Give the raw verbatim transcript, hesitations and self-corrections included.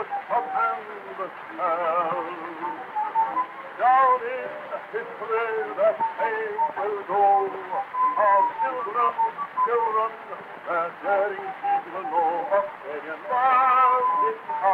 upon the shell. Down in history that name will go of children, children, that daring people know of Australian life in